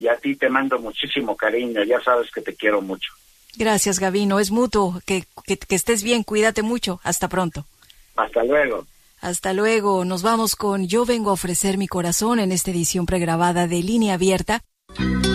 y a ti te mando muchísimo cariño, ya sabes que te quiero mucho. Gracias, Gavino, es mutuo, que estés bien, cuídate mucho, hasta pronto. Hasta luego. Hasta luego, nos vamos con Yo vengo a ofrecer mi corazón en esta edición pregrabada de Línea Abierta.